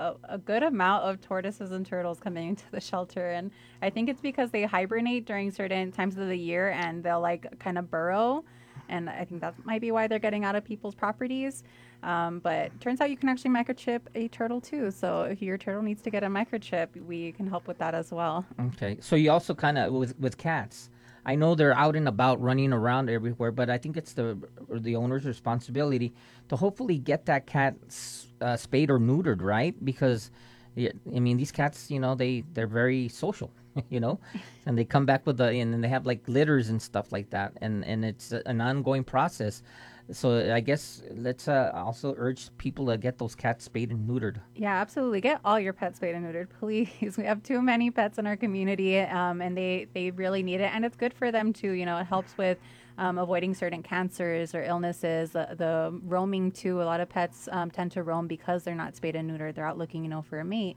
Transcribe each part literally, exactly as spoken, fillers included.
a, a good amount of tortoises and turtles coming into the shelter. And I think it's because they hibernate during certain times of the year and they'll like kind of burrow. And I think that might be why they're getting out of people's properties. Um, but turns out you can actually microchip a turtle too. So if your turtle needs to get a microchip, we can help with that as well. Okay. So you also kind of with with cats. I know they're out and about running around everywhere, but I think it's the the owner's responsibility to hopefully get that cat uh, spayed or neutered, right? Because yeah, I mean, these cats, you know, they they're very social, you know, and they come back with the and then they have like litters and stuff like that, and and it's a, an ongoing process. So I guess let's uh, also urge people to get those cats spayed and neutered. Yeah, absolutely. Get all your pets spayed and neutered, please. We have too many pets in our community, um, and they, they really need it. And it's good for them, too. You know, it helps with um, avoiding certain cancers or illnesses. Uh, the roaming, too. A lot of pets um, tend to roam because they're not spayed and neutered. They're out looking, you know, for a mate.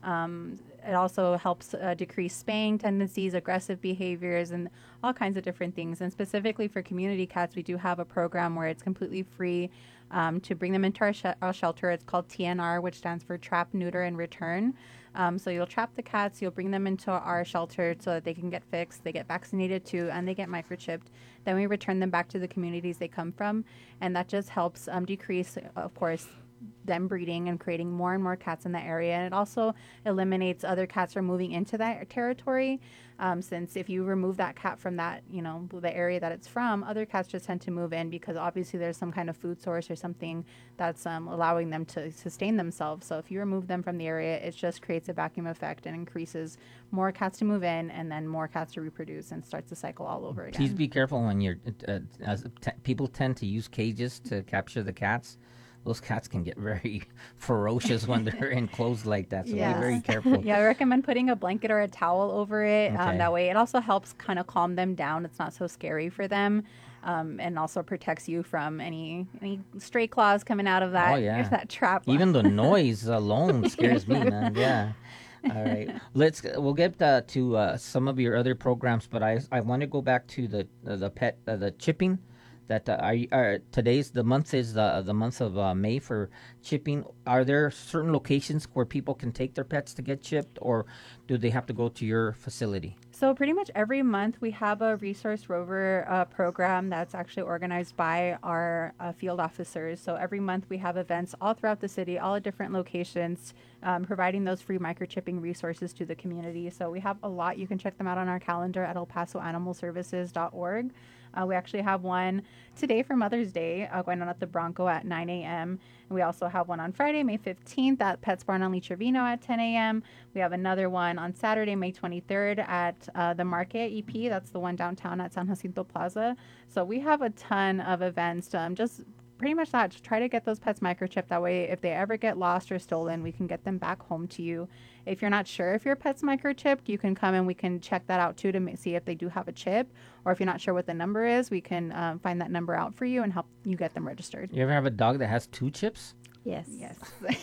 Um, it also helps uh, decrease spaying tendencies, aggressive behaviors, and all kinds of different things. And specifically for community cats, we do have a program where it's completely free um, to bring them into our, sh- our shelter. It's called T N R, which stands for Trap, Neuter, and Return. Um, so you'll trap the cats, you'll bring them into our shelter so that they can get fixed, they get vaccinated too, and they get microchipped. Then we return them back to the communities they come from, and that just helps um, decrease, of course, them breeding and creating more and more cats in the area. And it also eliminates other cats from moving into that territory. Um, since if you remove that cat from that, you know, the area that it's from, other cats just tend to move in because obviously there's some kind of food source or something that's um, allowing them to sustain themselves. So if you remove them from the area, it just creates a vacuum effect and increases more cats to move in and then more cats to reproduce and starts the cycle all over again. Please be careful when you're, uh, as t- people tend to use cages to capture the cats. Those cats can get very ferocious when they're enclosed like that, so Yes. be very careful. Yeah, I recommend putting a blanket or a towel over it. Okay. Um, that way it also helps kind of calm them down. It's not so scary for them. Um, and also protects you from any any stray claws coming out of that, Oh, yeah. that trap. Even the noise alone scares me, man. Yeah. All right. Let's we'll get uh, to uh, some of your other programs, but I I want to go back to the uh, the pet uh, the chipping. That uh, are, you- are today's the month is the the month of uh, May for chipping. Are there certain locations where people can take their pets to get chipped, or do they have to go to your facility? So pretty much every month we have a resource rover uh, program that's actually organized by our uh, field officers. So every month we have events all throughout the city, all at different locations, um, providing those free microchipping resources to the community. So we have a lot. You can check them out on our calendar at el paso animal services dot org. Uh, we actually have one today for Mother's Day uh, going on at the Bronco at nine a.m. And we also have one on Friday, May fifteenth at Pets Barn on Lee Trevino at ten a.m. We have another one on Saturday, May twenty-third at uh, the Market E P. That's the one downtown at San Jacinto Plaza. So we have a ton of events. Um, just pretty much that. Just try to get those pets microchipped. That way, if they ever get lost or stolen, we can get them back home to you. If you're not sure if your pet's microchipped, you can come and we can check that out too to ma- see if they do have a chip. Or if you're not sure what the number is, we can um, find that number out for you and help you get them registered. You ever have a dog that has two chips? Yes. Yes.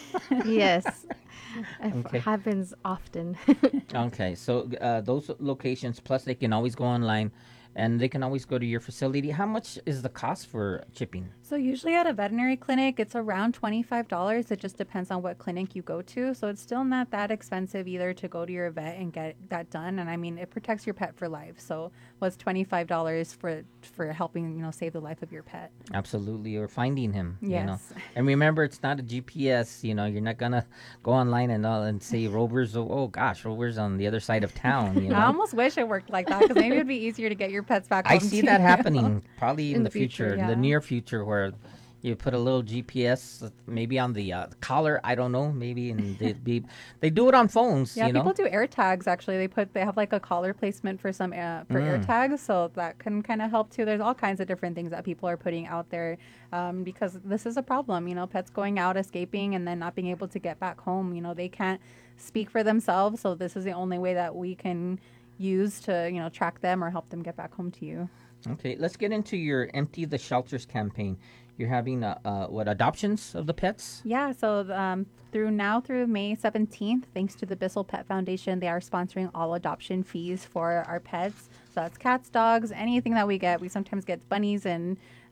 Yes. It Okay. happens often. Okay, so uh, those locations, plus they can always go online, and they can always go to your facility. How much is the cost for chipping? So usually at a veterinary clinic, it's around twenty-five dollars. It just depends on what clinic you go to. So it's still not that expensive either to go to your vet and get that done. And I mean, it protects your pet for life. So what's twenty-five dollars for for helping, you know, save the life of your pet? Absolutely, or finding him. You know, Yes. and remember, it's not a G P S. You know, you're not gonna go online and uh, and say Rover's. Oh, oh gosh, Rover's on the other side of town. You know, I almost wish it worked like that because maybe it'd be easier to get your pets back I home see to that you. happening probably in, In the the future, future, in the yeah. near future, where you put a little G P S maybe on the uh, collar. I don't know, maybe, and they be they do it on phones. Yeah, you know, people do air tags. Actually, they put they have like a collar placement for some uh, for air Mm. tags, so that can kind of help too. There's all kinds of different things that people are putting out there um, because this is a problem. You know, pets going out, escaping, and then not being able to get back home. You know, they can't speak for themselves, so this is the only way that we can use to you know track them or help them get back home to you. Okay, let's get into your Empty the Shelters campaign. You're having uh, uh, what adoptions of the pets? Yeah, so um, through now through May seventeenth, thanks to the Bissell Pet Foundation, they are sponsoring all adoption fees for our pets. So that's cats, dogs, anything that we get. We sometimes get bunnies and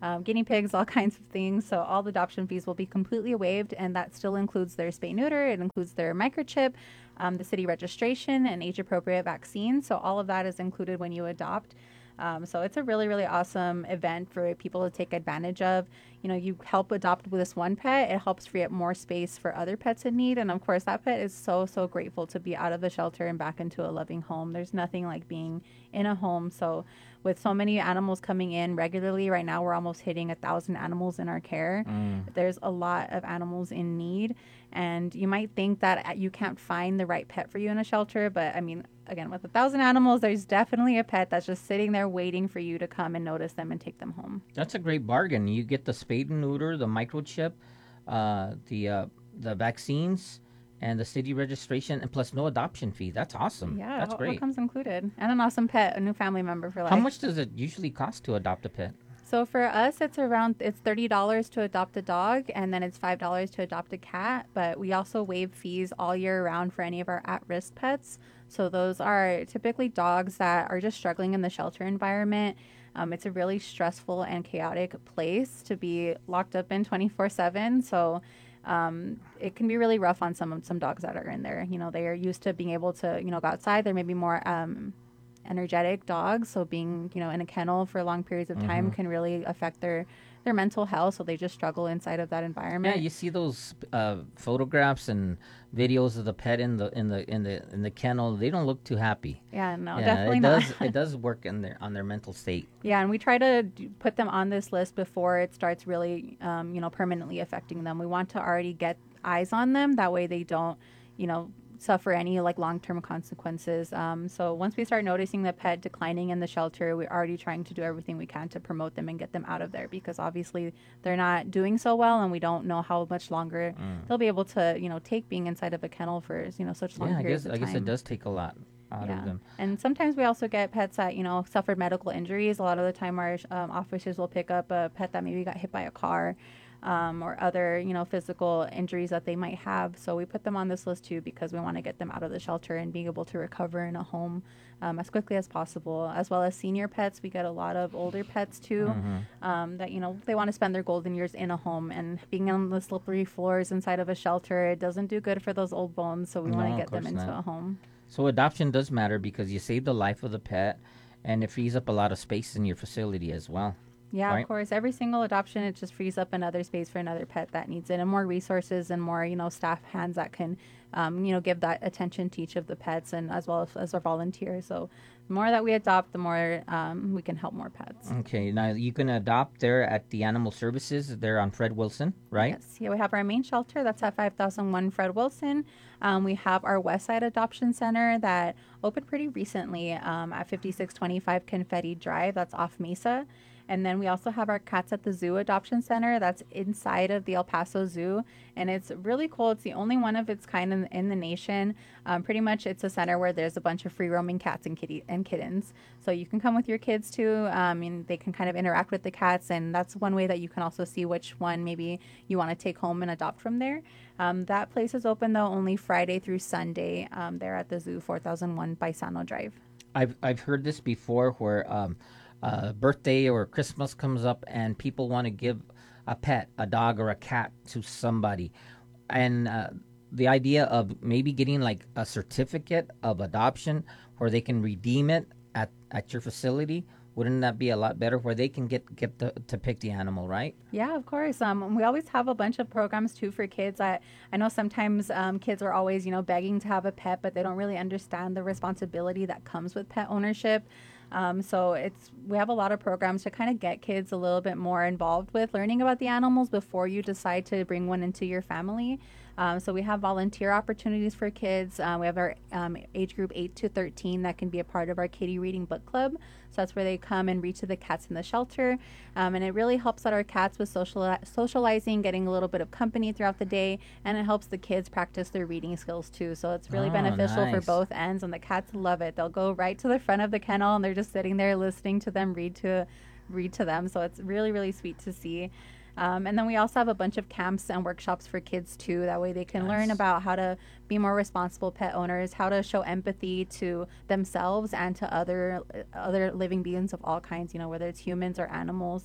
um, guinea pigs, all kinds of things. So all the adoption fees will be completely waived, and that still includes their spay neuter. It includes their microchip, um, the city registration, and age appropriate vaccine. So all of that is included when you adopt. Um, so it's a really, really awesome event for people to take advantage of. You know, you help adopt with this one pet, it helps free up more space for other pets in need. And of course, that pet is so, so grateful to be out of the shelter and back into a loving home. There's nothing like being in a home. So with so many animals coming in regularly, right now we're almost hitting a thousand animals in our care. Mm. There's a lot of animals in need. And you might think that you can't find the right pet for you in a shelter, but I mean, again, with a thousand animals, there's definitely a pet that's just sitting there waiting for you to come and notice them and take them home. That's a great bargain. You get the spade and neuter, the microchip, uh, the uh, the vaccines, and the city registration, and plus no adoption fee. That's awesome. Yeah, that's all, great. All comes included, and an awesome pet, a new family member for life. How much does it usually cost to adopt a pet? So for us, it's around it's thirty dollars to adopt a dog, and then it's five dollars to adopt a cat. But we also waive fees all year round for any of our at-risk pets. So those are typically dogs that are just struggling in the shelter environment. Um, it's a really stressful and chaotic place to be locked up in twenty-four seven. So um, it can be really rough on some some dogs that are in there. You know, they are used to being able to, you know, go outside. They're maybe more um, energetic dogs. So being, you know, in a kennel for long periods of time mm-hmm. can really affect their their mental health. So they just struggle inside of that environment. Yeah, you see those uh, photographs and videos of the pet in the in the in the in the kennel. They don't look too happy. Yeah, no, yeah, definitely it not. does it does work in their on their mental state. Yeah, and we try to d- put them on this list before it starts really, um, you know, permanently affecting them. We want to already get eyes on them. That way they don't, you know, suffer any like long-term consequences. Um, so once we start noticing the pet declining in the shelter, we're already trying to do everything we can to promote them and get them out of there, because obviously they're not doing so well, and we don't know how much longer mm. they'll be able to, you know, take being inside of a kennel for, you know, such long yeah, periods I guess, of time. I guess it does take a lot out yeah. of them. And sometimes we also get pets that, you know, suffered medical injuries. A lot of the time our um, officers will pick up a pet that maybe got hit by a car. Um, or other, you know, physical injuries that they might have. So we put them on this list too, because we want to get them out of the shelter and being able to recover in a home um, as quickly as possible. As well as senior pets, we get a lot of older pets too, mm-hmm. um, that, you know, they want to spend their golden years in a home, and being on the slippery floors inside of a shelter, it doesn't do good for those old bones. So we no, want to get them into not. a home. So adoption does matter, because you save the life of the pet, and it frees up a lot of space in your facility as well. Yeah, right? Of course. Every single adoption, it just frees up another space for another pet that needs it, and more resources and more, you know, staff hands that can, um, you know, give that attention to each of the pets, and as well as, as our volunteers. So the more that we adopt, the more um, we can help more pets. Okay. Now, you can adopt there at the Animal Services. They're on Fred Wilson, right? Yes. Yeah, we have our main shelter. That's at five thousand one Fred Wilson. Um, we have our West Side Adoption Center that opened pretty recently um, at fifty-six twenty-five Confetti Drive. That's off Mesa. And then we also have our Cats at the Zoo Adoption Center that's inside of the El Paso Zoo. And it's really cool. It's the only one of its kind in, in the nation. Um, pretty much it's a center where there's a bunch of free roaming cats and kitty and kittens. So you can come with your kids too, um, and they can kind of interact with the cats. And that's one way that you can also see which one maybe you want to take home and adopt from there. Um, that place is open though only Friday through Sunday. Um, there at the zoo, four thousand one Paisano Drive. I've I've heard this before, where um, uh, birthday or Christmas comes up and people want to give a pet, a dog or a cat, to somebody, and uh, the idea of maybe getting like a certificate of adoption where they can redeem it at, at your facility. Wouldn't that be a lot better, where they can get get the, to pick the animal, right? Yeah, of course. Um, we always have a bunch of programs too for kids. I I know sometimes um, kids are always, you know, begging to have a pet, but they don't really understand the responsibility that comes with pet ownership. Um, so it's we have a lot of programs to kind of get kids a little bit more involved with learning about the animals before you decide to bring one into your family. Um, so we have volunteer opportunities for kids. Uh, we have our um, age group eight to thirteen that can be a part of our Kitty Reading Book Club. So that's where they come and read to the cats in the shelter. Um, and it really helps out our cats with social, socializing, getting a little bit of company throughout the day. And it helps the kids practice their reading skills too. So it's really oh, beneficial nice. for both ends. And the cats love it. They'll go right to the front of the kennel and they're just sitting there listening to them read to read to them. So it's really, really sweet to see. Um, and then we also have a bunch of camps and workshops for kids too. That way they can nice. learn about how to be more responsible pet owners, how to show empathy to themselves and to other other living beings of all kinds, you know, whether it's humans or animals.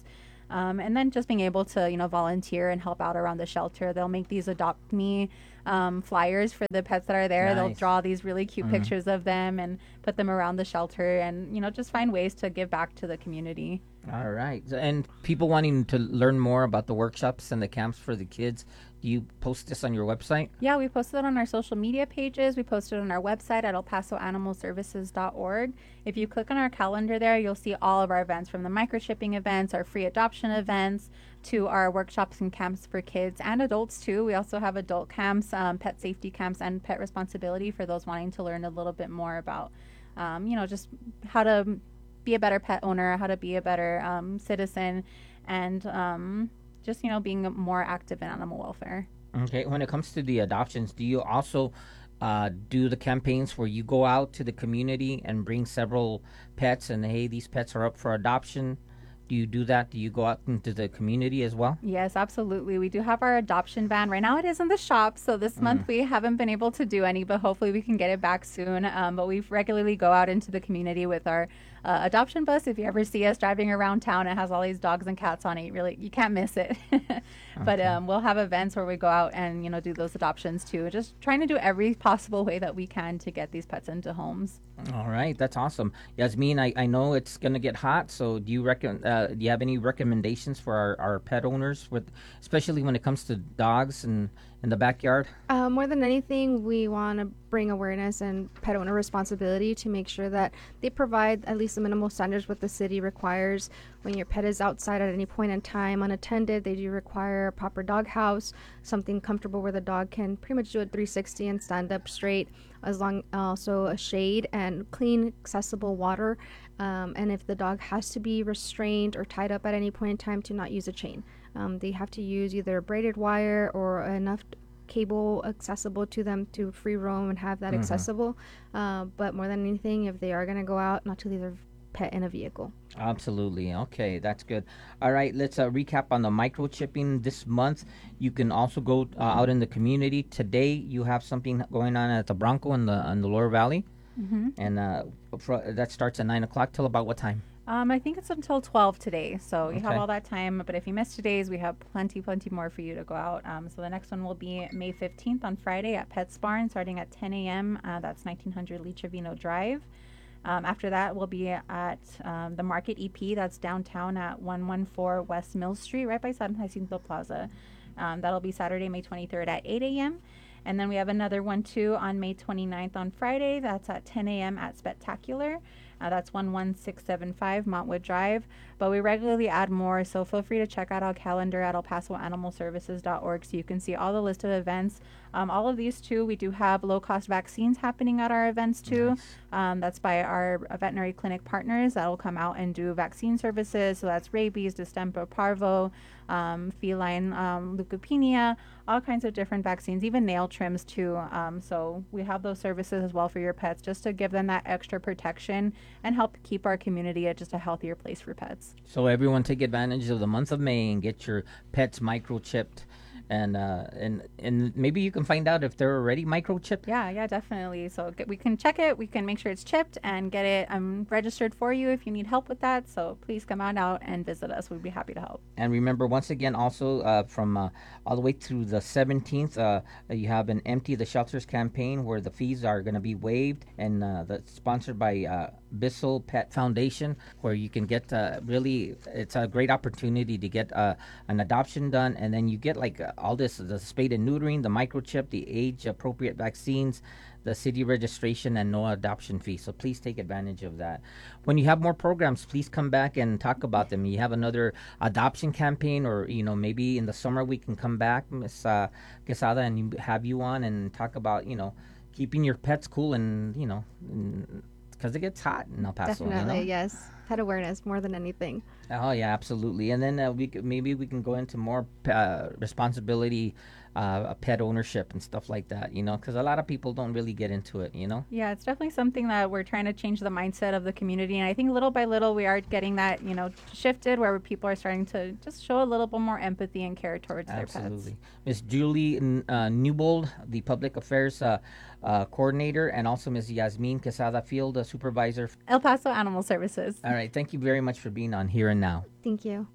Um, and then just being able to, you know, volunteer and help out around the shelter. They'll make these Adopt Me um, flyers for the pets that are there. They'll Nice. draw these really cute pictures of them and put them around the shelter and, you know, just find ways to give back to the community. All right. So- And people wanting to learn more about the workshops and the camps for the kids, do you post this on your website? Yeah, we posted it on our social media pages. We posted it on our website at el paso animal services dot org. If you click on our calendar there, you'll see all of our events, from the microchipping events, our free adoption events, to our workshops and camps for kids and adults too. We also have adult camps, um, pet safety camps, and pet responsibility for those wanting to learn a little bit more about, um, you know, just how to be a better pet owner, how to be a better um, citizen, and um, just, you know, being more active in animal welfare. Okay. When it comes to the adoptions, do you also uh, do the campaigns where you go out to the community and bring several pets and, hey, these pets are up for adoption? Do you do that? Do you go out into the community as well? Yes, absolutely. We do have our adoption van. Right now it is in the shop. So this month we haven't been able to do any, but hopefully we can get it back soon. Um, but we regularly go out into the community with our uh, adoption bus. If you ever see us driving around town, it has all these dogs and cats on it. You really, you can't miss it. But um, we'll have events where we go out and, you know, do those adoptions too. Just trying to do every possible way that we can to get these pets into homes. All right, that's awesome. Yasmin, I, I know it's gonna get hot, so do you reckon? Uh, do you have any recommendations for our, our pet owners, with especially when it comes to dogs and in the backyard? Uh, more than anything, we want to bring awareness and pet owner responsibility to make sure that they provide at least the minimal standards what the city requires. When your pet is outside at any point in time unattended, they do require a proper dog house, something comfortable where the dog can pretty much do a three sixty and stand up straight, as long also a shade and clean, accessible water. Um, and if the dog has to be restrained or tied up at any point in time, to not use a chain. Um, they have to use either braided wire or enough cable accessible to them to free roam and have that Mhm. accessible. Uh, but more than anything, if they are going to go out, not to leave their pet in a vehicle. Absolutely. Okay, that's good. All right, let's uh, recap on the microchipping this month. You can also go uh, out in the community. Today, you have something going on at the Bronco in the in the Lower Valley, Mm-hmm. and uh, fr- that starts at nine o'clock till about what time? Um, I think it's until twelve today, so you have Okay. all that time. But if you miss today's, we have plenty, plenty more for you to go out. Um, so the next one will be May fifteenth on Friday at Pets Barn, starting at ten a.m. Uh, that's nineteen hundred Lee Trevino Drive. Um, after that, we'll be at um, the Market E P, that's downtown at one fourteen West Mill Street, right by San Jacinto Plaza. Um, that'll be Saturday, May twenty-third at eight a.m. And then we have another one too on May twenty-ninth on Friday. That's at ten a.m. at Spectacular. Uh, that's one sixteen seventy-five Montwood Drive. But we regularly add more, so feel free to check out our calendar at el paso animal services dot org so you can see all the list of events. Um, all of these too, we do have low-cost vaccines happening at our events too. Nice. Um, that's by our veterinary clinic partners that will come out and do vaccine services. So that's rabies, distemper, parvo, um, feline um, leukopenia, all kinds of different vaccines, even nail trims too. Um, so we have those services as well for your pets, just to give them that extra protection and help keep our community at just a healthier place for pets. So everyone take advantage of the month of May and get your pets microchipped, and uh, and and maybe you can find out if they're already microchipped. Yeah, yeah, definitely. So get, we can check it. We can make sure it's chipped and get it um, registered for you if you need help with that. So please come on out and visit us. We'd be happy to help. And remember, once again, also uh, from uh, all the way through the seventeenth, uh, you have an Empty the Shelters campaign where the fees are going to be waived, and uh, that's sponsored by uh, Bissell Pet Foundation, where you can get uh, really, it's a great opportunity to get uh, an adoption done, and then you get like uh, all this, the spade and neutering, the microchip, the age-appropriate vaccines, the city registration, and no adoption fee. So please take advantage of that. When you have more programs, please come back and talk about them. You have another adoption campaign, or you know, maybe in the summer we can come back, Miss uh, Quesada, and you- have you on and talk about, you know, keeping your pets cool, and you know, because it gets hot in El Paso. Definitely, you know? yes. Pet awareness more than anything. Oh yeah, absolutely. And then uh, we could, maybe we can go into more uh, responsibility, uh, pet ownership and stuff like that. You know, because a lot of people don't really get into it. You know. Yeah, it's definitely something that we're trying to change the mindset of the community. And I think little by little we are getting that, you know, shifted, where people are starting to just show a little bit more empathy and care towards their pets. Absolutely. Miss Julie N- uh, Newbold, the Public Affairs uh, uh, Coordinator, and also Miss Yasmin Quesada, Field uh, Supervisor. El Paso Animal Services. All right. Thank you very much for being on Here and Now. Thank you.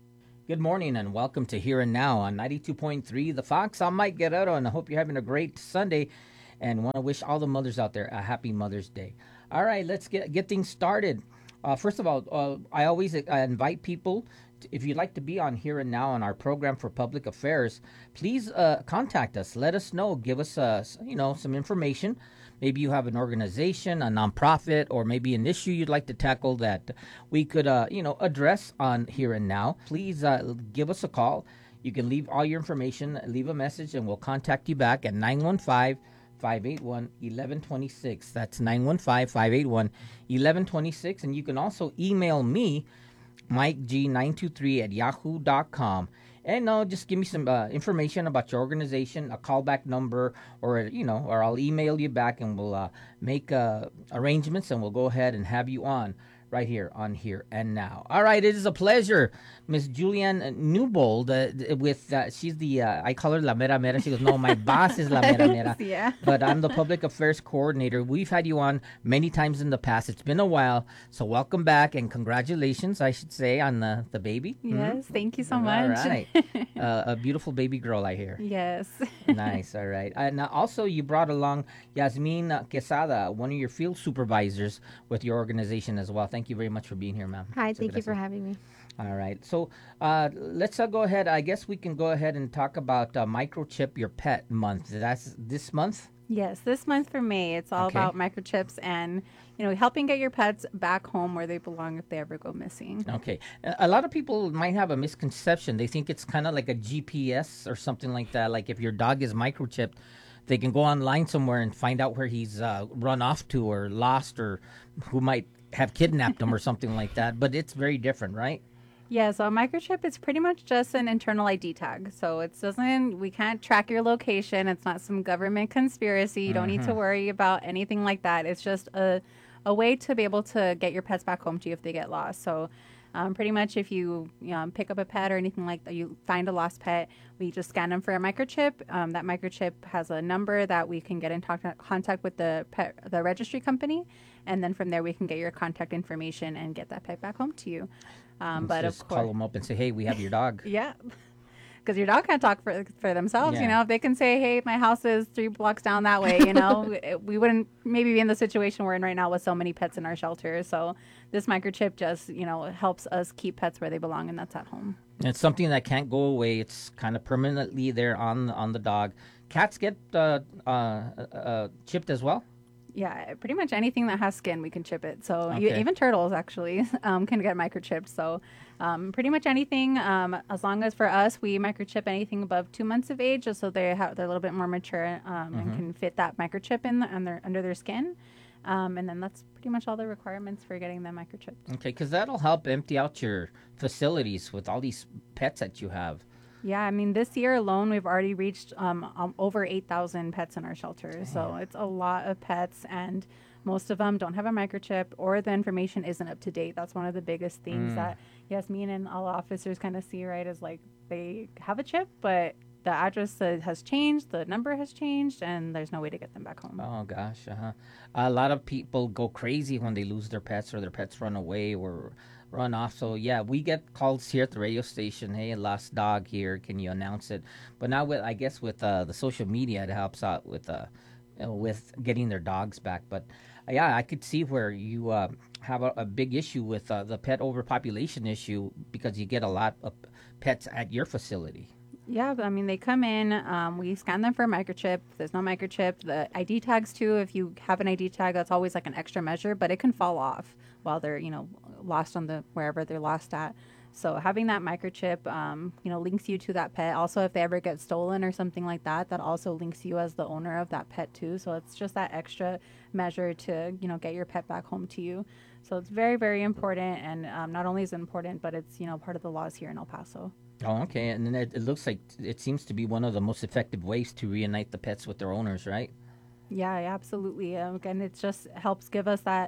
Good morning and welcome to Here and Now on ninety-two point three The Fox. I'm Mike Guerrero and I hope you're having a great Sunday and want to wish all the mothers out there a happy Mother's Day. All right, let's get get things started. Uh, first of all, uh, I always uh, invite people, to, if you'd like to be on Here and Now on our program for public affairs, please uh, contact us. Let us know. Give us uh, you know some information. Maybe you have an organization, a nonprofit, or maybe an issue you'd like to tackle that we could, uh, you know, address on Here and Now. Please uh, give us a call. You can leave all your information, leave a message, and we'll contact you back at nine one five, five eight one, one one two six. That's nine one five, five eight one, one one two six. And you can also email me, Mike G nine two three at yahoo dot com. And no, just give me some uh, information about your organization, a callback number, or you know, or I'll email you back, and we'll uh, make uh, arrangements, and we'll go ahead and have you on right here on Here and Now. All right, it is a pleasure, Miss Julianne Newbold. Uh, with uh, she's the uh, I call her La Mera Mera. She goes, no, my boss is La Mera Mera. Yeah. But I'm the public affairs coordinator. We've had you on many times in the past. It's been a while, so welcome back and congratulations, I should say, on the the baby. Yes, Mhm. thank you so All much. right. uh, a beautiful baby girl, I hear. Yes. Nice. All right. And uh, also, you brought along Yasmin uh, Quesada, one of your field supervisors with your organization as well. Thank you very much for being here, ma'am. Hi, So thank you gracias. for having me. All right. So uh, let's uh, go ahead. I guess we can go ahead and talk about uh, Microchip Your Pet Month. That's this month? Yes, this month for May, it's all Okay. about microchips and, you know, helping get your pets back home where they belong if they ever go missing. Okay. A a lot of people might have a misconception. They think it's kind of like a G P S or something like that. Like if your dog is microchipped, they can go online somewhere and find out where he's uh, run off to or lost or who might have kidnapped him or something like that. But it's very different, right? Yeah, so a microchip is pretty much just an internal I D tag. So it doesn't, we can't track your location. It's not some government conspiracy. You don't need to worry about anything like that. It's just a, a way to be able to get your pets back home to you if they get lost. So um, pretty much if you, you know, pick up a pet or anything like that, you find a lost pet, we just scan them for a microchip. Um, that microchip has a number that we can get in talk- contact with the pet, the registry company. And then from there, we can get your contact information and get that pet back home to you. Um, but Just of call course, them up and say, hey, we have your dog. yeah, because your dog can't talk for for themselves. Yeah. You know, if they can say, "Hey, my house is three blocks down that way," you know, we, we wouldn't maybe be in the situation we're in right now with so many pets in our shelter. So this microchip just, you know, helps us keep pets where they belong, and that's at home. It's something that can't go away. It's kind of permanently there on on the dog. Cats get uh, uh, uh, chipped as well. Yeah, pretty much anything that has skin, we can chip it. So e- Okay. even turtles actually um, can get microchipped. So um, pretty much anything, um, as long as for us, we microchip anything above two months of age, just so they have they're a little bit more mature um, and can fit that microchip in the, on their, under their skin. Um, and then that's pretty much all the requirements for getting them microchipped. Okay, because that'll help empty out your facilities with all these pets that you have. Yeah, I mean, this year alone, we've already reached um, um, over eight thousand pets in our shelters. So it's a lot of pets, and most of them don't have a microchip or the information isn't up to date. That's one of the biggest things that Yasmin and all officers kind of see, right, is like they have a chip, but the address uh, has changed, the number has changed, and there's no way to get them back home. Oh gosh, uh-huh. A lot of people go crazy when they lose their pets or their pets run away or run off. So yeah, we get calls here at the radio station. Hey, lost dog here. Can you announce it? But now with I guess with uh, the social media, it helps out with uh, you know, with getting their dogs back. But uh, yeah, I could see where you uh, have a, a big issue with uh, the pet overpopulation issue because you get a lot of pets at your facility. Yeah, I mean, they come in, um, we scan them for a microchip. If there's no microchip, the I D tags too, if you have an I D tag, that's always like an extra measure, but it can fall off while they're, you know, lost on the, wherever they're lost at. So having that microchip, um, you know, links you to that pet. Also, if they ever get stolen or something like that, that also links you as the owner of that pet too. So it's just that extra measure to, you know, get your pet back home to you. So it's very, very important. And um, not only is it important, but it's, you know, part of the laws here in El Paso. Oh, okay. And then it, it looks like it seems to be one of the most effective ways to reunite the pets with their owners, right? Yeah, yeah, absolutely. Um, again, it just helps give us that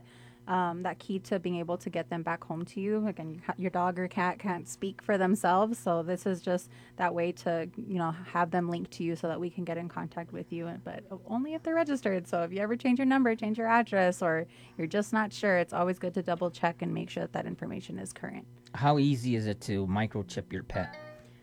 um, that key to being able to get them back home to you. Again, you ha- your dog or cat can't speak for themselves, so this is just that way to, you know, have them linked to you so that we can get in contact with you. But only if they're registered. So if you ever change your number, change your address, or you're just not sure, it's always good to double check and make sure that that information is current. How easy is it to microchip your pet?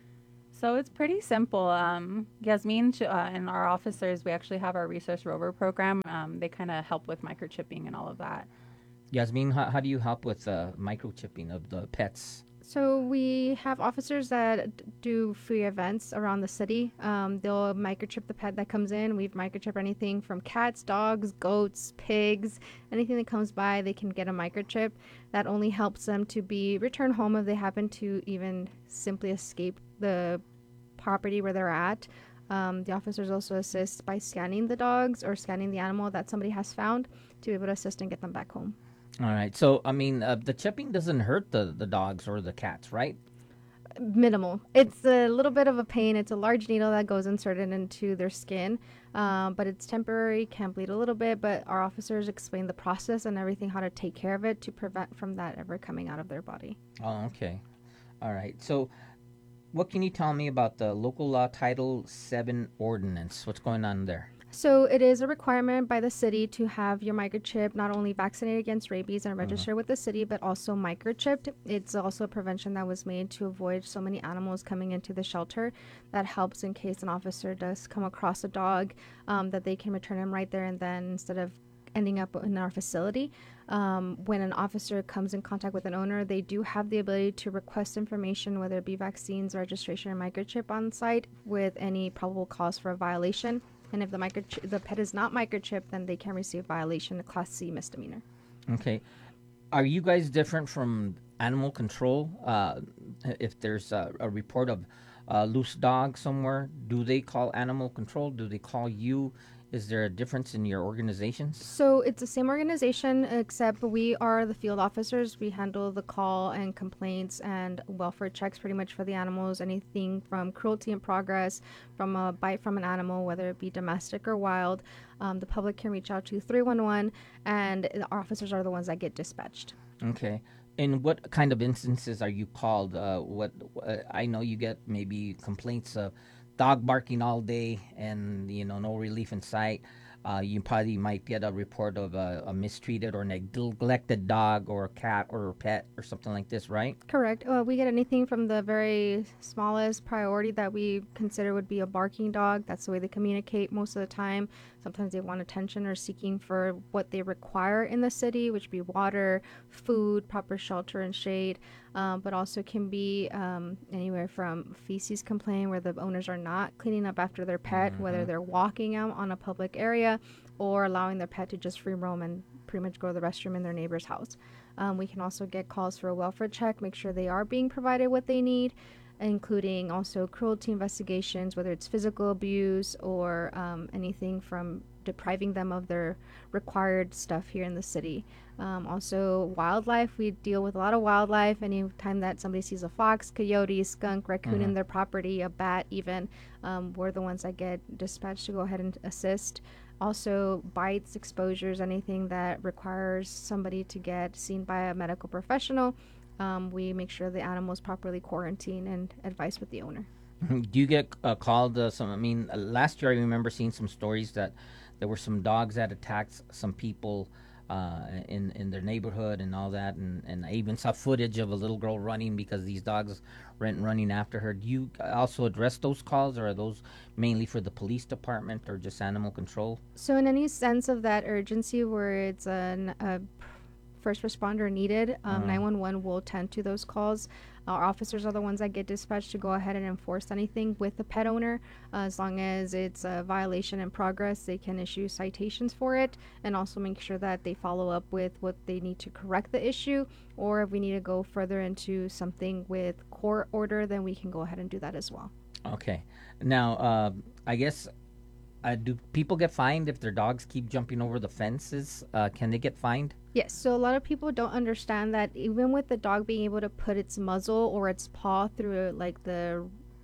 So it's pretty simple. Um, Yasmin uh, and our officers, we actually have our Resource Rover program. Um, they kind of help with microchipping and all of that. Yasmin, how, how do you help with uh, microchipping of the pets? So we have officers that d- do free events around the city. Um, they'll microchip the pet that comes in. We've microchipped anything from cats, dogs, goats, pigs, anything that comes by. They can get a microchip. That only helps them to be returned home if they happen to even simply escape the property where they're at. Um, the officers also assist by scanning the dogs or scanning the animal that somebody has found to be able to assist and get them back home. All right. So, I mean, uh, the chipping doesn't hurt the, the dogs or the cats, right? Minimal. It's a little bit of a pain. It's a large needle that goes inserted into their skin, um, but it's temporary, can bleed a little bit, but our officers explain the process and everything, how to take care of it to prevent from that ever coming out of their body. Oh, okay. All right. So, what can you tell me about the local law Title seven ordinance? What's going on there? So it is a requirement by the city to have your microchip not only vaccinated against rabies and registered with the city, but also microchipped. It's also a prevention that was made to avoid so many animals coming into the shelter. That helps in case an officer does come across a dog, um, that they can return him right there and then instead of ending up in our facility. Um, when an officer comes in contact with an owner, they do have the ability to request information, whether it be vaccines, registration, or microchip on site with any probable cause for a violation. And if the microchip, the pet is not microchipped, then they can receive violation, a Class C misdemeanor. Okay. Are you guys different from animal control? Uh, if there's a, a report of a loose dog somewhere, do they call animal control? Do they call you? Is there a difference in your organizations? So it's the same organization, except we are the field officers. We handle the call and complaints and welfare checks pretty much for the animals. Anything from cruelty in progress, from a bite from an animal, whether it be domestic or wild. Um, the public can reach out to three one one, and our officers are the ones that get dispatched. Okay. In what kind of instances are you called? Uh, what uh, I know you get maybe complaints of dog barking all day and, you know, no relief in sight. Uh, you probably might get a report of a, a mistreated or neglected dog or a cat or a pet or something like this, right? Correct. Uh, we get anything from the very smallest priority that we consider would be a barking dog. That's the way they communicate most of the time. Sometimes they want attention or seeking for what they require in the city, which would be water, food, proper shelter and shade, um, but also can be um, anywhere from feces complaint where the owners are not cleaning up after their pet, mm-hmm. whether they're walking out on a public area or allowing their pet to just free roam and pretty much go to the restroom in their neighbor's house. Um, we can also get calls for a welfare check, make sure they are being provided what they need, including also cruelty investigations, whether it's physical abuse or um, anything from depriving them of their required stuff here in the city. Um, also, wildlife. We deal with a lot of wildlife. Anytime that somebody sees a fox, coyote, skunk, raccoon mm-hmm. in their property, a bat even, um, we're the ones that get dispatched to go ahead and assist. Also, bites, exposures, anything that requires somebody to get seen by a medical professional. Um, we make sure the animal is properly quarantined and advised with the owner. Do you get uh, called uh, some? I mean, uh, last year I remember seeing some stories that there were some dogs that attacked some people uh, in in their neighborhood and all that, and, and I even saw footage of a little girl running because these dogs went running after her. Do you also address those calls, or are those mainly for the police department or just animal control? So, in any sense of that urgency, where it's an, a first responder needed, um, uh-huh. nine one one will tend to those calls. Our officers are the ones that get dispatched to go ahead and enforce anything with the pet owner. Uh, as long as it's a violation in progress, they can issue citations for it and also make sure that they follow up with what they need to correct the issue. Or if we need to go further into something with court order, then we can go ahead and do that as well. Okay. Now, uh, I guess, uh, do people get fined if their dogs keep jumping over the fences? Uh, can they get fined? Yes, so a lot of people don't understand that even with the dog being able to put its muzzle or its paw through like the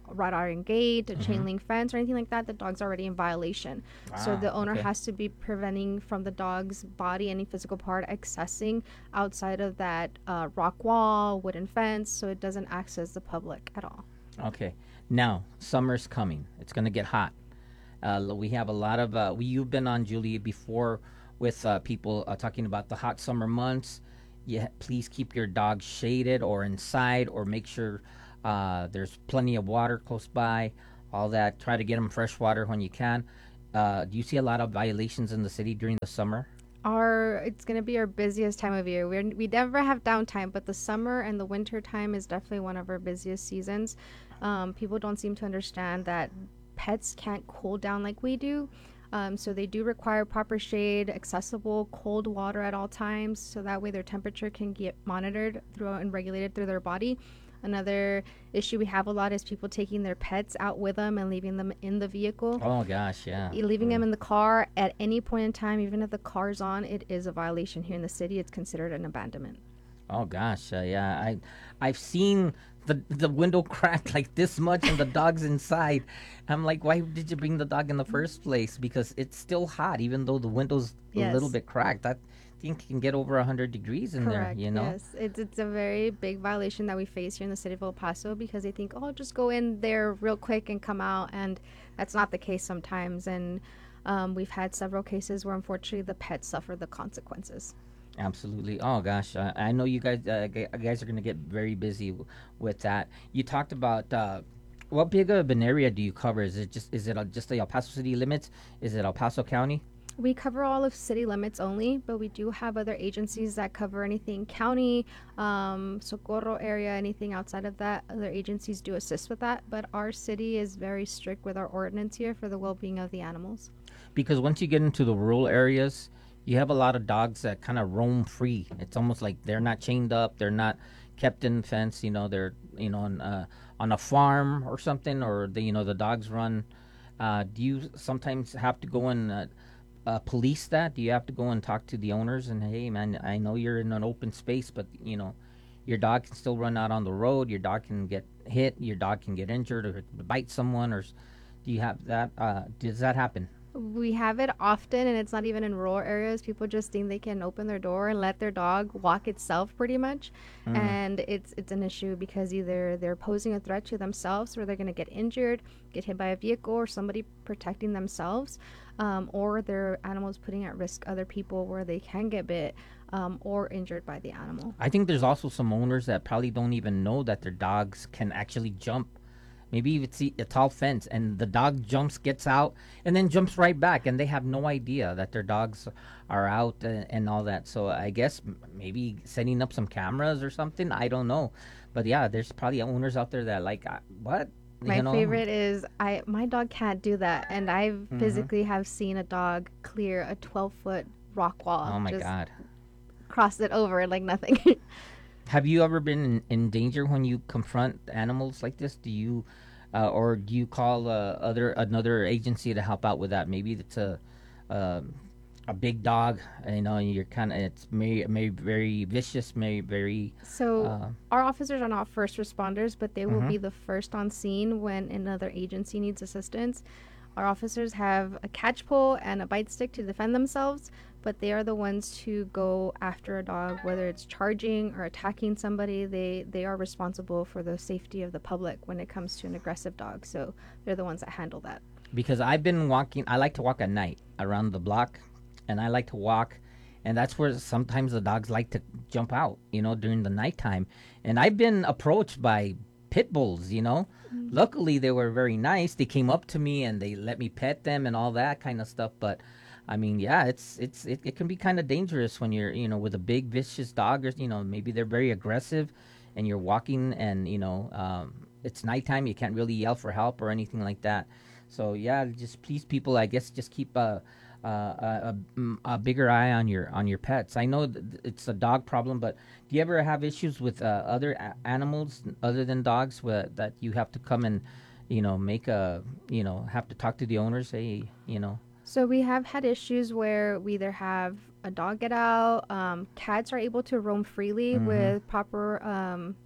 wrought iron gate, a Mm-hmm. chain link fence, or anything like that, the dog's already in violation. So Ah, the owner okay. has to be preventing from the dog's body any physical part accessing outside of that uh, rock wall, wooden fence, so it doesn't access the public at all. Okay. Now, summer's coming. It's going to get hot. Uh, l- we have a lot of, uh, we, you've been on, Julie, before with uh, people uh, talking about the hot summer months. Yeah, please keep your dog shaded or inside, or make sure uh, there's plenty of water close by. All that. Try to get them fresh water when you can. Uh, do you see a lot of violations in the city during the summer? Our it's gonna be our busiest time of year. We're we never have downtime, but the summer and the winter time is definitely one of our busiest seasons. Um, people don't seem to understand that pets can't cool down like we do. Um, so they do require proper shade, accessible cold water at all times, so that way their temperature can get monitored through and regulated through their body. Another issue we have a lot is people taking their pets out with them and leaving them in the vehicle. Oh, gosh, yeah. Y- leaving them in the car at any point in time, even if the car's on, it is a violation here in the city. It's considered an abandonment. Oh gosh, uh, yeah. I, I've seen the the window cracked like this much, and the dog's inside. I'm like, why did you bring the dog in the first place? Because it's still hot, even though the window's a little Yes. bit cracked. I think it can get over a hundred degrees in there. Correct. You know. Yes, it's it's a very big violation that we face here in the city of El Paso because they think, oh, just go in there real quick and come out, and that's not the case sometimes. And um, we've had several cases where unfortunately the pets suffer the consequences. Absolutely. Oh gosh, uh, I know you guys uh, g- guys are gonna get very busy w- with that. You talked about uh, what big of an area do you cover? Is it just is it uh, just the El Paso city limits? Is it El Paso County? We cover all of city limits only, but we do have other agencies that cover anything county, um, Socorro area, anything outside of that. Other agencies do assist with that, but our city is very strict with our ordinance here for the well-being of the animals. Because once you get into the rural areas, you have a lot of dogs that kind of roam free. It's almost like they're not chained up, they're not kept in fence. You know, they're you know on uh, on a farm or something, or the you know the dogs run. Uh, do you sometimes have to go and uh, uh, police that? Do you have to go and talk to the owners and hey, man, I know you're in an open space, but you know, your dog can still run out on the road. Your dog can get hit. Your dog can get injured or bite someone. Or s- do you have that? Uh, does that happen? We have it often, and it's not even in rural areas. People just think they can open their door and let their dog walk itself, pretty much, and it's it's an issue because either they're posing a threat to themselves, or they're going to get injured, get hit by a vehicle, or somebody protecting themselves, um, or their animals putting at risk other people where they can get bit um, or injured by the animal. I think there's also some owners that probably don't even know that their dogs can actually jump. Maybe it's a tall fence and the dog jumps, gets out, and then jumps right back, and they have no idea that their dogs are out and, and all that. So I guess m- maybe setting up some cameras or something. I don't know, but yeah, there's probably owners out there that like uh, what My you know. favorite is I my dog can't do that, and I've Mm-hmm. physically have seen a dog clear a twelve foot rock wall. Oh my just God. cross it over like nothing. Have you ever been in, in danger when you confront animals like this? Do you, uh, or do you call uh, other another agency to help out with that? Maybe it's a, um a big dog. You know, you're kind of it's may may very vicious, may very. So Uh, our officers are not first responders, but they will Mhm. be the first on scene when another agency needs assistance. Our officers have a catch pole and a bite stick to defend themselves, but they are the ones to go after a dog, whether it's charging or attacking somebody. They they are responsible for the safety of the public when it comes to an aggressive dog. So they're the ones that handle that. because I've been walking. I like to walk at night around the block, and I like to walk, and that's where sometimes the dogs like to jump out. You know, during the nighttime, and I've been approached by pit bulls. You know, luckily they were very nice. They came up to me and they let me pet them and all that kind of stuff. But I mean, yeah, it's it's it, it can be kind of dangerous when you're you know with a big vicious dog, or you know maybe they're very aggressive, and you're walking and you know um, it's nighttime. You can't really yell for help or anything like that. So yeah, just please, people, I guess just keep a a, a, a a bigger eye on your on your pets. I know th- it's a dog problem, but do you ever have issues with uh, other a- animals other than dogs where, that you have to come and you know make a you know have to talk to the owners? Hey, you know. So we have had issues where we either have a dog get out, um, cats are able to roam freely Mhm. with proper um,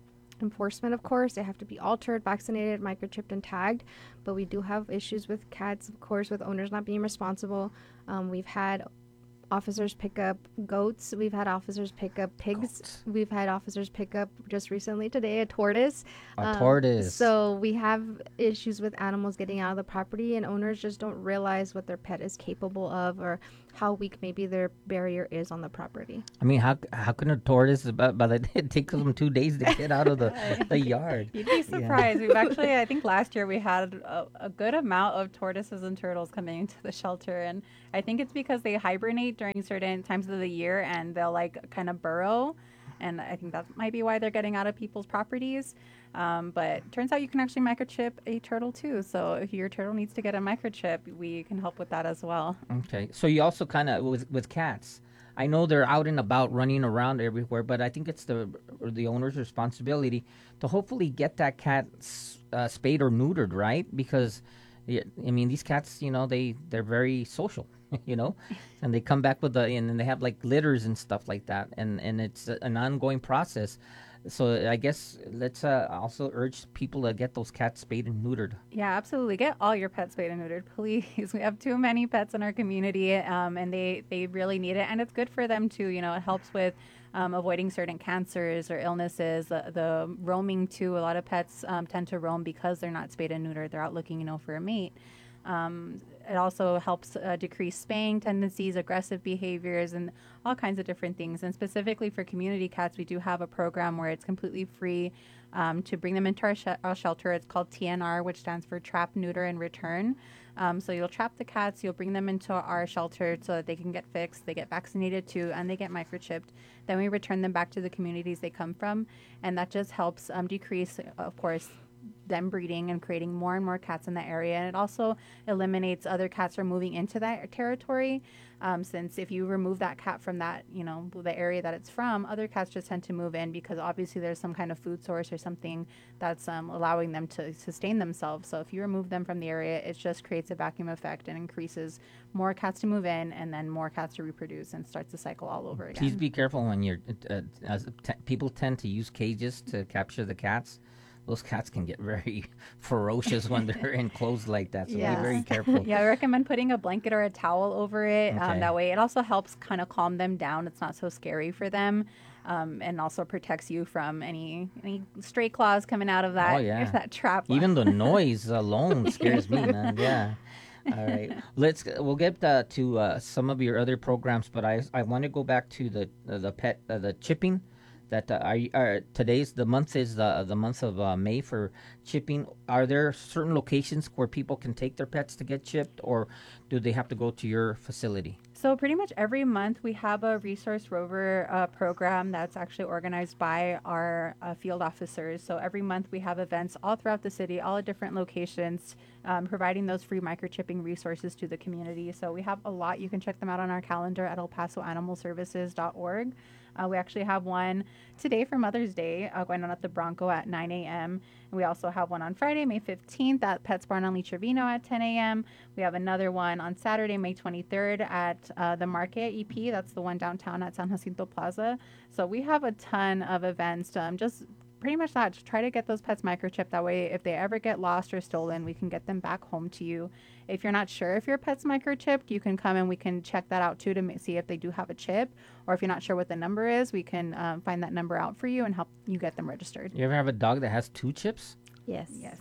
enforcement, of course. They have to be altered, vaccinated, microchipped, and tagged. But we do have issues with cats, of course, with owners not being responsible. Um, we've had officers pick up goats. We've had officers pick up pigs. Goats. We've had officers pick up just recently today a tortoise. A Um, tortoise. So we have issues with animals getting out of the property, and owners just don't realize what their pet is capable of or how weak maybe their barrier is on the property. I mean, how how can a tortoise, by, by the, it takes them two days to get out of the, the yard? You'd be surprised. We've actually, I think last year we had a, a good amount of tortoises and turtles coming into the shelter. And I think it's because they hibernate during certain times of the year and they'll like kind of burrow. And I think that might be why they're getting out of people's properties. Um, but turns out you can actually microchip a turtle too. So if your turtle needs to get a microchip, we can help with that as well. Okay. So you also kind of, with, with cats, I know they're out and about running around everywhere, but I think it's the the owner's responsibility to hopefully get that cat uh, spayed or neutered, right? Because, yeah, I mean, these cats, you know, they, they're very social, you know, and they come back with the, and then they have like litters and stuff like that. And, and it's an ongoing process. So I guess let's uh, also urge people to get those cats spayed and neutered. Yeah, absolutely. Get all your pets spayed and neutered, please. We have too many pets in our community, um, and they, they really need it. And it's good for them, too. You know, it helps with um, avoiding certain cancers or illnesses. The, the roaming, too. A lot of pets um, tend to roam because they're not spayed and neutered. They're out looking, you know, for a mate. Um, it also helps uh, decrease spaying tendencies, aggressive behaviors, and all kinds of different things. And specifically for community cats, we do have a program where it's completely free um, to bring them into our, sh- our shelter. It's called T N R, which stands for Trap, Neuter, and Return. Um, so you'll trap the cats, you'll bring them into our shelter so that they can get fixed, they get vaccinated too, and they get microchipped. Then we return them back to the communities they come from, and that just helps um, decrease, of course, them breeding and creating more and more cats in the area. And it also eliminates other cats from moving into that territory. Um, since if you remove that cat from that, you know, the area that it's from, other cats just tend to move in because obviously there's some kind of food source or something that's um, allowing them to sustain themselves. So if you remove them from the area, it just creates a vacuum effect and increases more cats to move in and then more cats to reproduce and starts the cycle all over again. Please be careful when you're, uh, as t- people tend to use cages to capture the cats. Those cats can get very ferocious when they're enclosed like that, so Yes. be very careful. Yeah, I recommend putting a blanket or a towel over it. Okay. Um, that way it also helps kind of calm them down. It's not so scary for them. Um, and also protects you from any any stray claws coming out of that, Oh, yeah. that trap. Even the noise alone scares me, man. Yeah. All right. Let's we'll get uh, to uh, some of your other programs, but I I want to go back to the uh, the pet uh, the chipping. That uh, are, are today's the month is the the month of uh, May for chipping. Are there certain locations where people can take their pets to get chipped, or do they have to go to your facility? So pretty much every month we have a Resource Rover uh, program that's actually organized by our uh, field officers. So every month we have events all throughout the city, all at different locations, um, providing those free microchipping resources to the community. So we have a lot. You can check them out on our calendar at el paso animal services dot org. Uh, we actually have one today for Mother's Day uh, going on at the Bronco at nine a.m. And we also have one on Friday, May fifteenth at Pets Barn on Lee Trevino at ten a.m. We have another one on Saturday, May twenty-third at uh, the Market E P. That's the one downtown at San Jacinto Plaza. So we have a ton of events. Um, just pretty much that. Just try to get those pets microchipped. That way, if they ever get lost or stolen, we can get them back home to you. If you're not sure if your pet's microchipped, you can come and we can check that out too to ma- see if they do have a chip. Or if you're not sure what the number is, we can um, find that number out for you and help you get them registered. You ever have a dog that has two chips? Yes. Yes.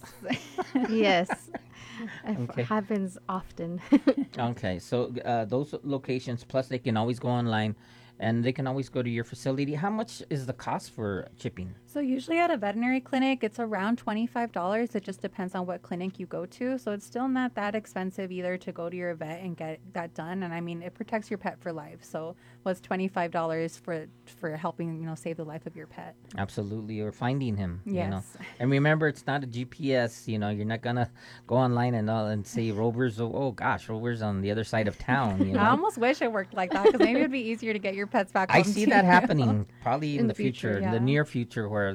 Yes. It Okay. happens often. Okay, so uh, those locations, plus they can always go online, and they can always go to your facility. How much is the cost for chipping? So usually at a veterinary clinic, it's around twenty-five dollars. It just depends on what clinic you go to. So it's still not that expensive either to go to your vet and get that done. And I mean, it protects your pet for life. So what's twenty-five dollars for for helping, you know, save the life of your pet? Absolutely, or finding him. You know? Yes. And remember, it's not a G P S. You know, you're not gonna go online and uh, and say Rover's. Oh, oh gosh, Rover's on the other side of town. You know, I almost wish it worked like that because maybe it'd be easier to get your pets back home I see to that you. happening probably in, In the the future, future, in the yeah. near future, where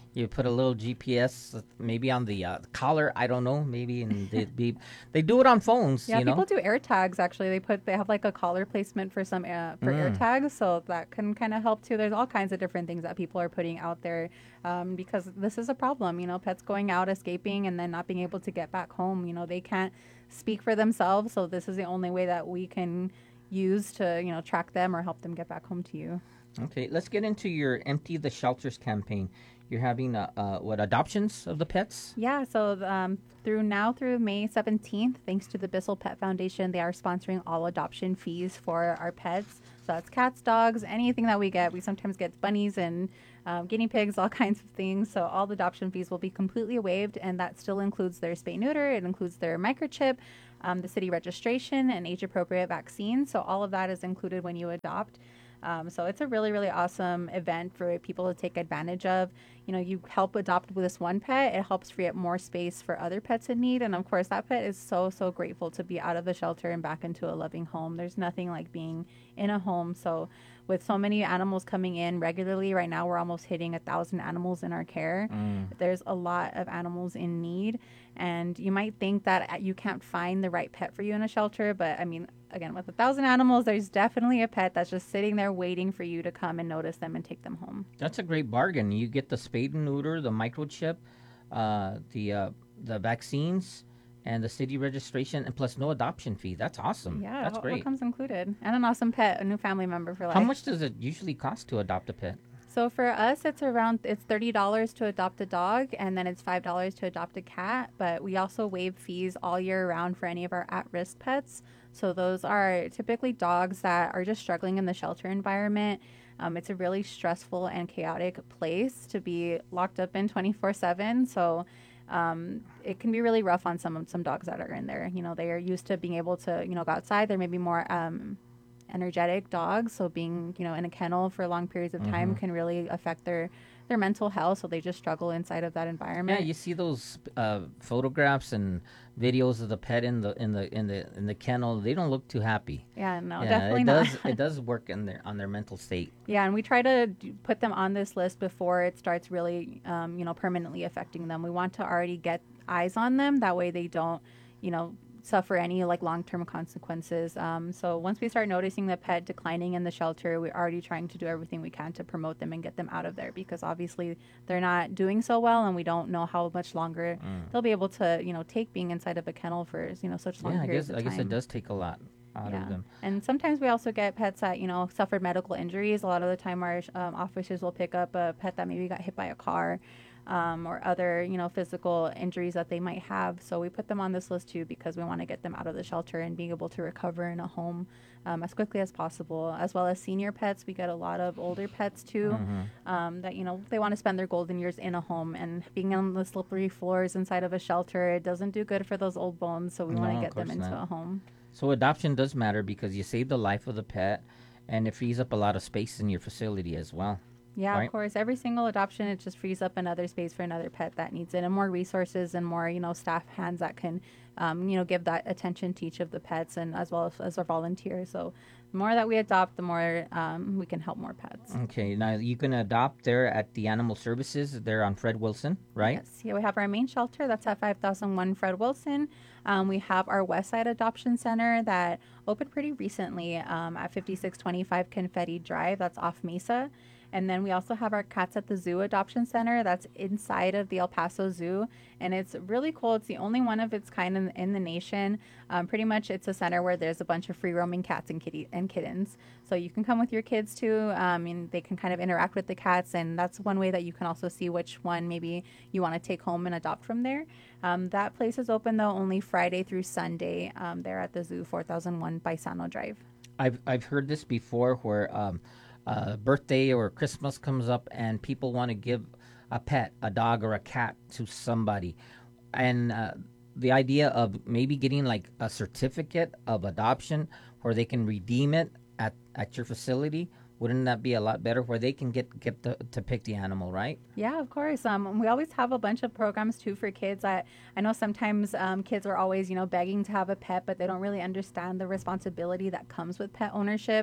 You put a little G P S maybe on the uh, collar. I don't know. Maybe and they be they do it on phones. Yeah, you know. people do air tags. Actually, they put they have like a collar placement for some uh, for air Mm. tags, so that can kind of help too. There's all kinds of different things that people are putting out there um, because this is a problem. You know, pets going out, escaping, and then not being able to get back home. You know, they can't speak for themselves, so this is the only way that we can use to you know track them or help them get back home to you. Okay, let's get into your Empty the Shelters campaign. You're having uh, uh, what adoptions of the pets? Yeah, so um, through now through May seventeenth, thanks to the Bissell Pet Foundation, they are sponsoring all adoption fees for our pets. So that's cats, dogs, anything that we get. We sometimes get bunnies and um, guinea pigs, all kinds of things. So all the adoption fees will be completely waived, and that still includes their spay neuter. It includes their microchip, um, the city registration, and age-appropriate vaccines. So all of that is included when you adopt. Um, so it's a really, really awesome event for people to take advantage of. You know, you help adopt with this one pet, it helps free up more space for other pets in need. And of course, that pet is so, so grateful to be out of the shelter and back into a loving home. There's nothing like being in a home. So with so many animals coming in regularly, right now we're almost hitting a thousand animals in our care. Mm. There's a lot of animals in need. And you might think that you can't find the right pet for you in a shelter, but I mean, again, with a thousand animals, there's definitely a pet that's just sitting there waiting for you to come and notice them and take them home. That's a great bargain. You get the spade and neuter, the microchip, uh, the uh, the vaccines, and the city registration, and plus no adoption fee. That's awesome. Yeah, that's what, great. what comes included? And an awesome pet, a new family member for life. How much does it usually cost to adopt a pet? So for us, it's around it's thirty dollars to adopt a dog, and then it's five dollars to adopt a cat. But we also waive fees all year round for any of our at-risk pets. So those are typically dogs that are just struggling in the shelter environment. Um, it's a really stressful and chaotic place to be locked up in twenty-four seven. So um, it can be really rough on some some dogs that are in there. You know, they are used to being able to you know go outside. They're maybe more um, energetic dogs, so being you know in a kennel for long periods of time Mm-hmm. can really affect their their mental health. So they just struggle inside of that environment. Yeah, you see those uh, photographs and videos of the pet in the in the in the in the kennel. They don't look too happy. Yeah, no, yeah, definitely it not. does. It does work in their on their mental state. Yeah, and we try to d- put them on this list before it starts really, um, you know, permanently affecting them. We want to already get eyes on them. That way they don't, you know, suffer any like long-term consequences. Um, so once we start noticing the pet declining in the shelter, we're already trying to do everything we can to promote them and get them out of there because obviously they're not doing so well, and we don't know how much longer Mm. they'll be able to, you know, take being inside of a kennel for, you know, such long Yeah, I periods guess of I time. guess it does take a lot out Yeah. of them. And sometimes we also get pets that, you know, suffered medical injuries. A lot of the time our um, officers will pick up a pet that maybe got hit by a car um, or other, you know, physical injuries that they might have. So we put them on this list too because we want to get them out of the shelter and being able to recover in a home um, as quickly as possible. As well as senior pets. We get a lot of older pets too Mhm. um, that, you know, they want to spend their golden years in a home, and being on the slippery floors inside of a shelter, it doesn't do good for those old bones. So we want No, to of get them course into not. a home. So adoption does matter because you save the life of the pet, and it frees up a lot of space in your facility as well. Yeah, Right. of course. Every single adoption, it just frees up another space for another pet that needs it, and more resources and more, you know, staff hands that can, um, you know, give that attention to each of the pets, and as well as, as our volunteers. So the more that we adopt, the more um, we can help more pets. Okay, now you can adopt there at the Animal Services. They're on Fred Wilson, right? Yes. Yeah, we have our main shelter. That's at five thousand one Fred Wilson. Um, we have our West Side Adoption Center that opened pretty recently um, at fifty-six twenty-five Confetti Drive. That's off Mesa. And then we also have our Cats at the Zoo Adoption Center that's inside of the El Paso Zoo. And it's really cool. It's the only one of its kind in, in the nation. Um, pretty much it's a center where there's a bunch of free roaming cats and kitty and kittens. So you can come with your kids too, um, and they can kind of interact with the cats. And that's one way that you can also see which one maybe you want to take home and adopt from there. Um, that place is open though only Friday through Sunday. Um, there at the zoo, four thousand one Paisano Drive. I've I've heard this before where um, uh, birthday or Christmas comes up and people want to give a pet, a dog or a cat to somebody, and uh, the idea of maybe getting like a certificate of adoption where they can redeem it at, at your facility. Wouldn't that be a lot better where they can get get the, to pick the animal, right? Yeah, of course. Um, we always have a bunch of programs too for kids. I, I know sometimes um, kids are always, you know, begging to have a pet, but they don't really understand the responsibility that comes with pet ownership.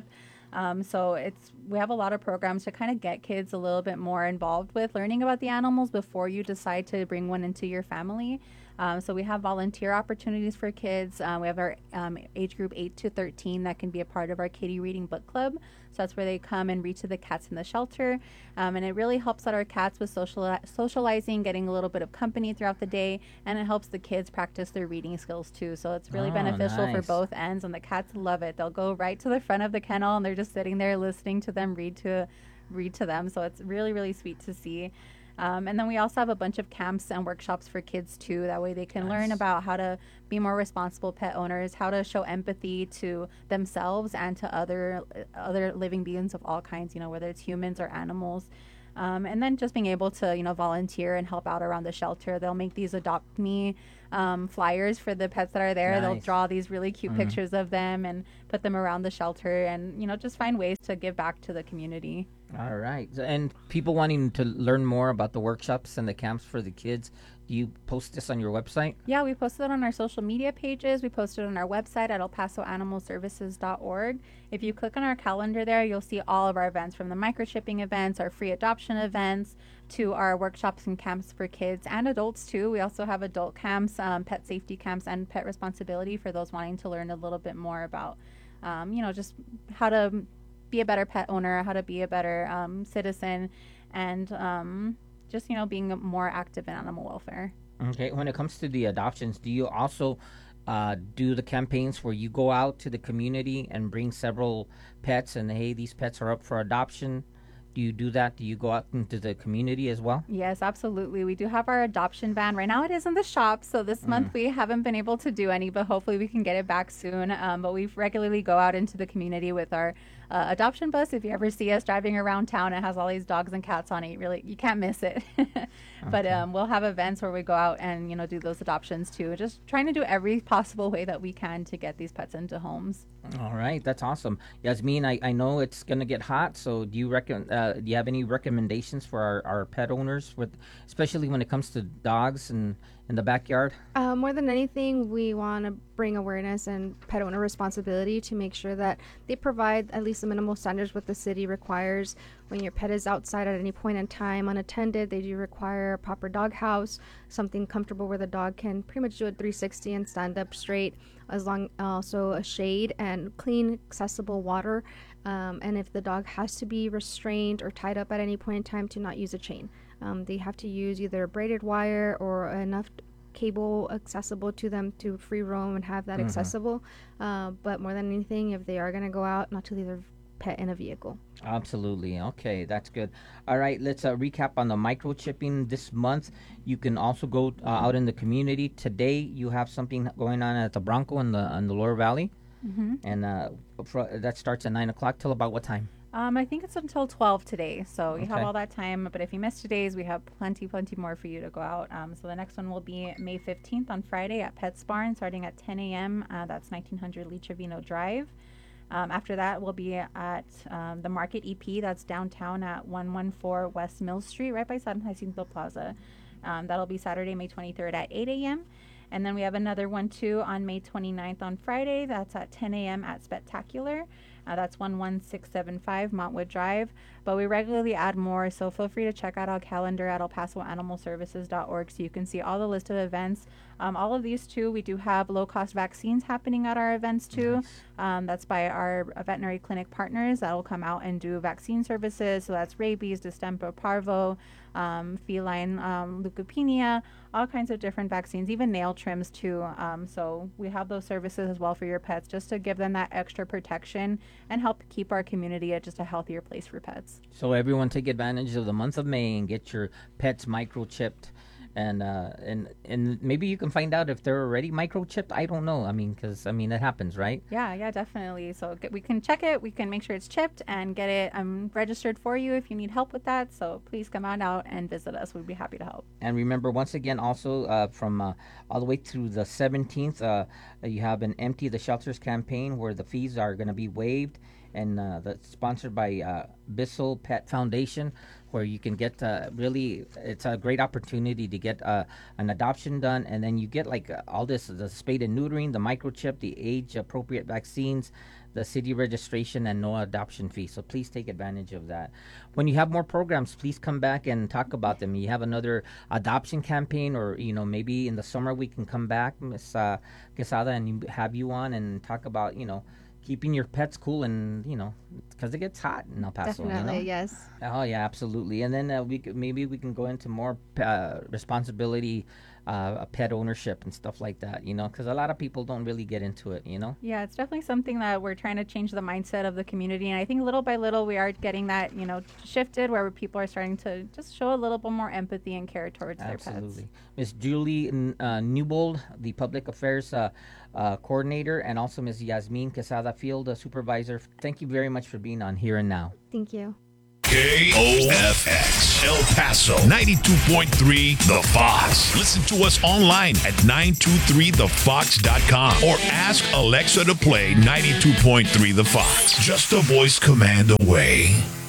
Um, so it's we have a lot of programs to kind of get kids a little bit more involved with learning about the animals before you decide to bring one into your family. Um, so we have volunteer opportunities for kids. Um, we have our um, age group eight to thirteen that can be a part of our kitty reading book club. So that's where they come and read to the cats in the shelter. Um, and it really helps out our cats with social, socializing, getting a little bit of company throughout the day. And it helps the kids practice their reading skills too. So it's really Oh, beneficial for nice. both ends. And the cats love it. They'll go right to the front of the kennel and they're just sitting there listening to them read to read to them. So it's really, really sweet to see. Um, and then we also have a bunch of camps and workshops for kids too. That way they can learn Nice. about how to be more responsible pet owners, how to show empathy to themselves and to other other living beings of all kinds. You know, whether it's humans or animals. Um, and then just being able to, you know, volunteer and help out around the shelter. They'll make these Adopt Me um, flyers for the pets that are there. They'll Nice. draw these really cute Mhm. pictures of them and put them around the shelter and, you know, just find ways to give back to the community. All right. So- And people wanting to learn more about the workshops and the camps for the kids, do you post this on your website? Yeah, we posted it on our social media pages. We posted it on our website at el paso animal services dot org. If you click on our calendar there, you'll see all of our events from the microchipping events, our free adoption events, to our workshops and camps for kids and adults too. We also have adult camps, um, pet safety camps, and pet responsibility for those wanting to learn a little bit more about, um, you know, just how to be a better pet owner, how to be a better um, citizen, and um, just, you know, being more active in animal welfare. Okay. When it comes to the adoptions, do you also uh, do the campaigns where you go out to the community and bring several pets and, hey, these pets are up for adoption? Do you do that? Do you go out into the community as well? Yes, absolutely. We do have our adoption van. Right now it is in the shop. So this month we haven't been able to do any, but hopefully we can get it back soon. Um, but we regularly go out into the community with our uh, adoption bus. If you ever see us driving around town, it has all these dogs and cats on it. You really, you can't miss it. But Okay. um, we'll have events where we go out and, you know, do those adoptions too. Just trying to do every possible way that we can to get these pets into homes. All right, that's awesome. Yasmin, I, I know it's gonna get hot, so do you reckon? Uh, do you have any recommendations for our, our pet owners, with especially when it comes to dogs and in the backyard? Uh, more than anything, we want to bring awareness and pet owner responsibility to make sure that they provide at least the minimal standards what the city requires. When your pet is outside at any point in time unattended, they do require a proper dog house, something comfortable where the dog can pretty much do a three sixty and stand up straight, as long also a shade and clean, accessible water. Um, and if the dog has to be restrained or tied up at any point in time, to not use a chain. Um, they have to use either braided wire or enough cable accessible to them to free roam and have that Mhm. accessible. Uh, but more than anything, if they are going to go out, not to leave their pet in a vehicle. Absolutely. Okay, that's good. All right, let's uh, recap on the microchipping this month. You can also go uh, out in the community. Today, you have something going on at the Bronco in the in the Lower Valley, Mm-hmm. and uh, fro- that starts at nine o'clock till about what time? Um, I think it's until twelve today, so you have Okay. all that time. But if you missed today's, we have plenty, plenty more for you to go out. Um, so the next one will be May fifteenth on Friday at Pets Barn, starting at ten a.m. Uh, that's nineteen hundred Lee Trevino Drive. Um, after that, we'll be at um, the Market E P, that's downtown at one fourteen West Mill Street, right by San Jacinto Plaza. Um, that'll be Saturday, May twenty-third at eight a.m. And then we have another one too on May twenty-ninth on Friday. That's at ten a.m. at Spectacular. Uh, that's one one six seven five Montwood Drive. But we regularly add more, so feel free to check out our calendar at el paso animal services dot org so you can see all the list of events. Um, all of these too, we do have low-cost vaccines happening at our events too. Nice. Um, that's by our veterinary clinic partners that will come out and do vaccine services. So that's rabies, distemper, parvo, um, feline um, leukopenia, all kinds of different vaccines, even nail trims too. Um, so we have those services as well for your pets, just to give them that extra protection and help keep our community at just a healthier place for pets. So everyone take advantage of the month of May and get your pets microchipped, and uh, and and maybe you can find out if they're already microchipped. I don't know. I mean, because I mean it happens, right? Yeah, yeah, definitely. So g- we can check it. We can make sure it's chipped and get it um, registered for you if you need help with that. So please come on out and visit us. We'd be happy to help. And remember, once again, also uh, from uh, all the way through the seventeenth, uh, you have an Empty the Shelters campaign where the fees are going to be waived, and uh, that's sponsored by uh, Bissell Pet Foundation, where you can get uh, really, it's a great opportunity to get uh, an adoption done, and then you get like uh, all this, the spade and neutering, the microchip, the age appropriate vaccines, the city registration and no adoption fee. So please take advantage of that. When you have more programs, please come back and talk about them. You have another adoption campaign, or you know, maybe in the summer we can come back, Miss uh, Quesada, and you- have you on and talk about, you know, keeping your pets cool, and you know, because it gets hot in El Paso. Definitely, you know? yes. Oh yeah, absolutely. And then uh, we could, maybe we can go into more uh, responsibility, uh, pet ownership and stuff like that. You know, because a lot of people don't really get into it. You know. Yeah, it's definitely something that we're trying to change the mindset of the community. And I think little by little we are getting that, you know, shifted where people are starting to just show a little bit more empathy and care towards their pets. Absolutely. Miss Julie N- uh, Newbold, the Public Affairs uh, uh, Coordinator, and also Miss Yasmin Quesada, Field uh, Supervisor. Thank you very much for being on Here and Now. Thank you. K O F X El Paso ninety-two point three The Fox. Listen to us online at nine two three the fox dot com or ask Alexa to play ninety-two point three The Fox. Just a voice command away.